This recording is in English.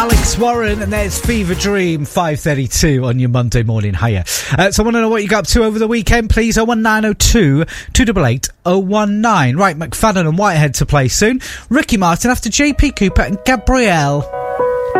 Alex Warren, and there's Fever Dream, 5:32 on your Monday morning. Hiya. So I want to know what you got up to over the weekend, please. 01902 288 019. Right, McFadden and Whitehead to play soon. Ricky Martin after JP Cooper and Gabrielle.